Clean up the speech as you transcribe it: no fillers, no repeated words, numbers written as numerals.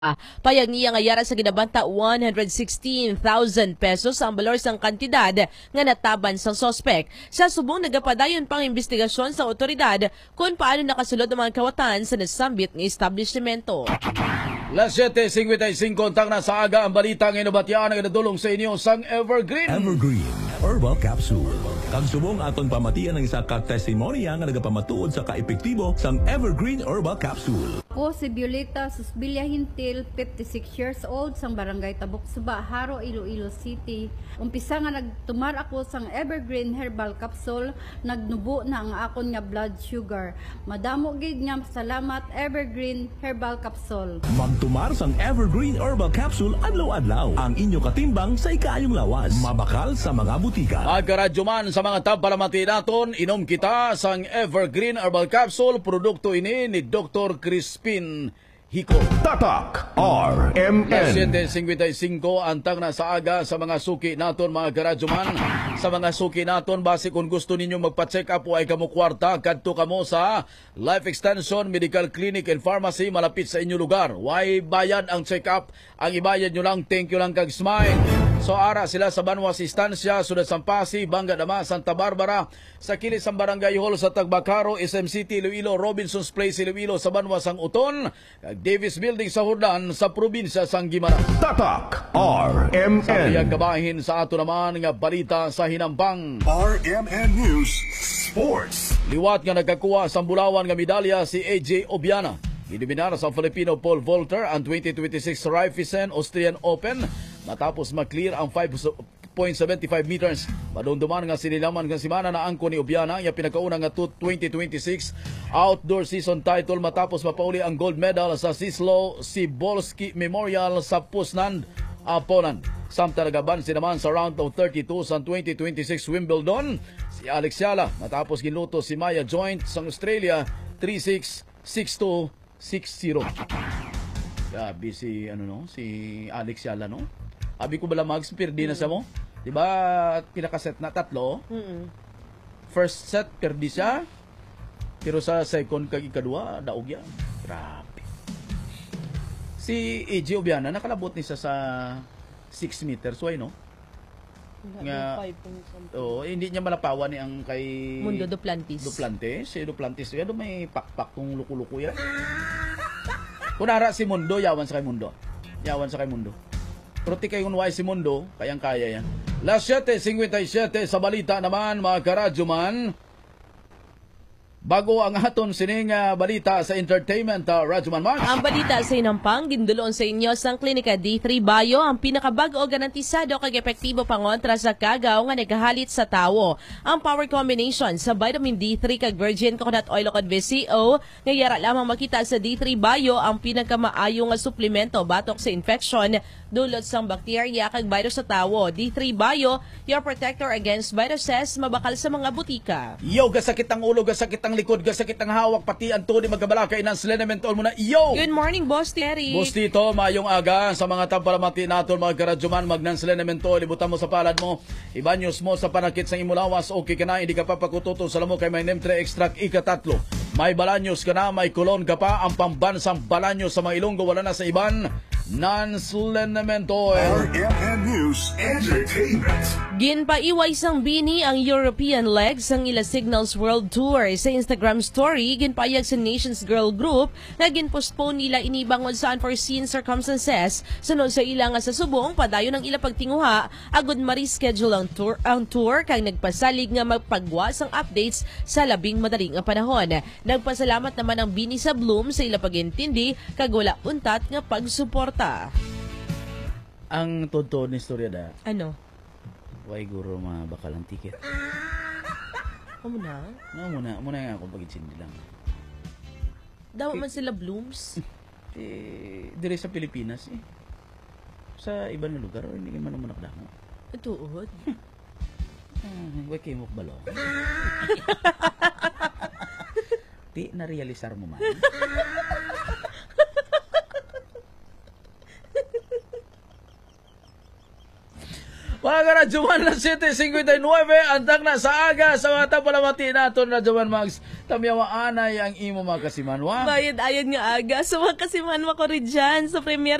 Payag niya nga yara sa ginabanta 116,000 pesos ang balor sang kantidad nga nataban sang sospek. Sa subong nagapadayon pang investigasyon sa otoridad kung paano nakasulod ang mga kawatan sa nasambit ng establishmento. Las 7:55 tang na sa aga ang balita ng inabatyaan nga nadulong sa inyo sang Evergreen. Evergreen Herbal Capsule. Kang subong aton pamatian ng isa ka testimonya nga nagapamatuod sa kaepektibo sang Evergreen Herbal Capsule. Ako si Violeta Susbilia Hintil, 56 years old, sang barangay Tabok Suba, Haro, Iloilo City. Umpisa nga nagtumar ako sang Evergreen Herbal Capsule, nagnubo na ang akon nga blood sugar. Madamo gid nga salamat Evergreen Herbal Capsule. Magtumar sang Evergreen Herbal Capsule adlaw-adlaw. Ang inyo katimbang sa ikayong lawas. Mabakal sa mga butika. Magkaradyo man sa mga tampalamati naton, inom kita sang Evergreen Herbal Capsule, produkto ini ni Dr. Crispin Hico. Tatak RMN. 7:55 antang na sa aga sa mga suki naton mga karadyoman. Sa mga suki naton, base kung gusto ninyo magpa-check up o ay kamo kwarta, kadto kamo sa Life Extension Medical Clinic and Pharmacy malapit sa inyo lugar. Why bayad ang check up? Ang ibayad nyo lang, thank you lang kag smile. So ara sila sa Banwas Istansya, Sunod Sampasi, Banga Dama, Santa Barbara, sa kilis ang Barangay Hall sa Tagbacaro, SM City, Iloilo, Robinson's Place, Iloilo, sa Banwas ang Uton, Davis Building sa Hurdan, sa probinsya sang Guimaras. Tatak Sa RMN. kabahin sa ato naman nga balita sa Hinampang. RMN News Sports. Liwat nga nagkakuha sa Bulawan nga medalya si AJ Obiana. Iluminar sa Filipino Paul Volter ang 2026 Raiffeisen Austrian Open matapos maklear ang 5.75 meters. Madunduman nga sinilaman nga simana na angko ni Obiana ang pinakauna nga 2026 outdoor season title matapos mapauli ang gold medal sa Cislo Sibolski Memorial sa Poznan, Poland. Samtang nagaban naman sa round of 32 sa 2026 Wimbledon si Alex Yala matapos giluto si Maya Joint sa Australia 3-6, 6-2, 6-0. Grabe si si Alex Yala no. Abi ko bala mags perdi na sa mo. 'Di ba pinaka-set na tatlo? First set perdi siya. Pero sa second kag ikadua daog yan. Grabe. Si AJ Obiana nakalabot ni sa 6 meters why no? Nga hindi niya malapawan ni ang kay Mundo Duplantis. Si Duplantis yan may pakpak kung luko-luko yan. Kunara si Mundo yawan sa kay Mundo. Pero ti kay kunway si Mundo kayang kaya yan. Las 7:57 sa balita naman mga karadyo man. Bago ang aton sining balita sa entertainment, Radyoman March. Ang balita sa Hinampang, ginduloon sa inyo sang Klinika D3 Bio ang pinakabago o garantisado kag epektibo pangontra sa kagaw nga nagahalit sa tawo. Ang power combination sa vitamin D3 kag virgin coconut oil o VCO nga yara lamang makita sa D3 Bio ang pinakamaayo nga suplemento batok sa infection dulot sang bakterya kag virus sa tawo. D3 Bio, your protector against viruses mabakal sa mga butika. Yo, gasakit ang ulo, gasakit ang likod, gasakit ang hawak, pati ang tuni magkabalakay ng Slenementol mo na. Yo! Good morning, Boss Terry. Boss Tito, mayong aga sa mga tampalamati naton mga karadyoman, magnan Slenementol, ibutan mo sa palad mo, ibanyos mo sa panakit sa imulawas, okay ka na, hindi ka pa pakututo sa lamo kay may NEM3 extract ika-3. May balanyos ka na, may kulon ka pa, ang pambansang balanyos sa mga Ilonggo, wala na sa iban, non-Slenementol. RMN News Entertainment. Ginpaiway sang bini ang European leg sang ila Signals World Tour. Sa Instagram story, ginpayag sa Nations Girl Group na ginpostpone nila inibangod sa unforeseen circumstances. Sunod sa ila nga sa subong, padayon ang ila pagtinguha, agud ma-reschedule ang tour kag nagpasalig nga magpagwas ang updates sa labing madaling nga panahon. Nagpasalamat naman ang bini sa Bloom sa ila pagintindi kag wala untat nga pagsuporta. Ang totoo ni istorya da, Ano? why guro mabakal ang ticket. Amo na? No, muna nga ako pag-itsindi lang. Daw man sila Blooms. Dire sa Pilipinas sa ibang lugar hindi man mo nakdamo. Tuod. Why kayo mukbalo? Di na-realisar mo man. Mga karadyoman na 7:59, antang na sa aga sa mga tapalamati naton, Radyoman Mags. Tamyawaanay ang imo mga kasimanwa. Bayad-ayad nga aga. So, mga kasimanwa ko rin dyan sa premier